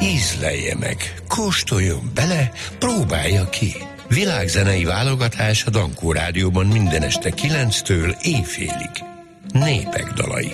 ízlelje meg, kóstoljon bele, próbálja ki. Világzenei válogatás a Dankó Rádióban minden este 9-től éjfélig. Népek dalai.